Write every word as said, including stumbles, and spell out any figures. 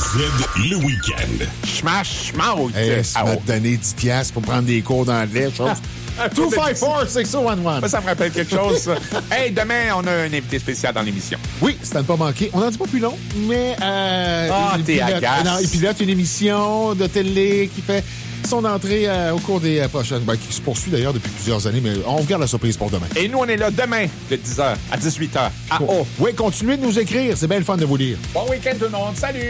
Z, le week-end. Smash, smash! Hey, ça m'a donné dix piastres pour prendre des cours d'anglais, chose. deux cinq quatre, six zéro un un. Ça me rappelle quelque chose, ça. Hey, demain, on a un invité spécial dans l'émission. Oui, c'est à ne pas manquer. On n'en dit pas plus long, mais... Euh, Ah, t'es pilote, agace. non, il pilote une émission de télé qui fait son entrée euh, au cours des euh, prochaines... Ben, qui se poursuit d'ailleurs depuis plusieurs années, mais on garde la surprise pour demain. Et nous, on est là demain, de dix heures à dix-huit heures. À O. Oui, continuez de nous écrire. C'est bien le fun de vous lire. Bon week-end, tout le monde. Salut!